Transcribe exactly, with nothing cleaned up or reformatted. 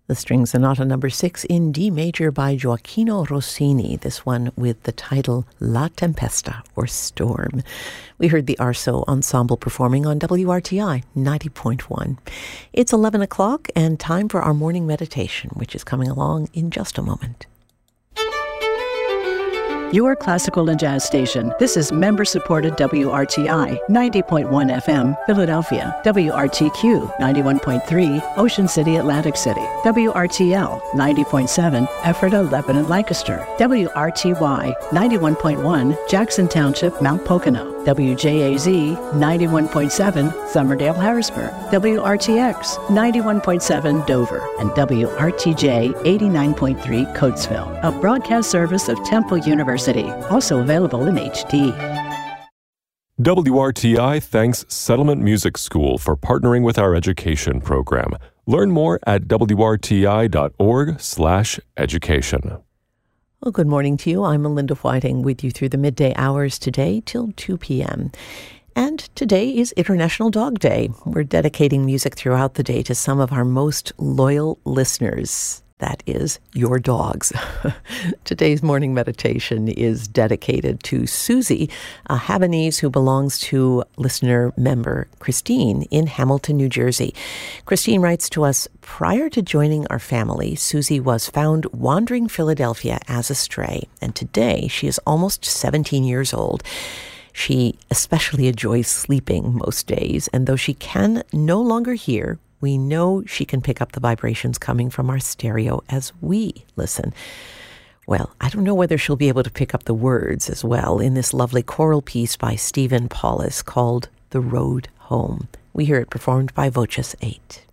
The String Sonata number six in D major by Gioacchino Rossini, this one with the title La Tempesta, or Storm. We heard the Arso Ensemble performing on W R T I ninety point one. It's eleven o'clock and time for our morning meditation, which is coming along in just a moment. Your classical and jazz station. This is member-supported W R T I ninety point one F M, Philadelphia. W R T Q ninety-one point three, Ocean City, Atlantic City. W R T L ninety point seven, Ephrata, Lebanon, Lancaster. W R T Y ninety-one point one, Jackson Township, Mount Pocono. W J A Z ninety-one point seven, Somerdale, Harrisburg. W R T X ninety-one point seven, Dover. And W R T J eighty-nine point three, Coatesville. A broadcast service of Temple University. Also available in H D. W R T I thanks Settlement Music School for partnering with our education program. Learn more at W R T I dot org slash education. Well, good morning to you. I'm Melinda Whiting with you through the midday hours today till two p.m. And today is International Dog Day. We're dedicating music throughout the day to some of our most loyal listeners. That is, your dogs. Today's morning meditation is dedicated to Susie, a Havanese who belongs to listener member Christine in Hamilton, New Jersey. Christine writes to us, prior to joining our family, Susie was found wandering Philadelphia as a stray, and today she is almost seventeen years old. She especially enjoys sleeping most days, and though she can no longer hear, we know she can pick up the vibrations coming from our stereo as we listen. Well, I don't know whether she'll be able to pick up the words as well in this lovely choral piece by Stephen Paulus called The Road Home. We hear it performed by Voces eight.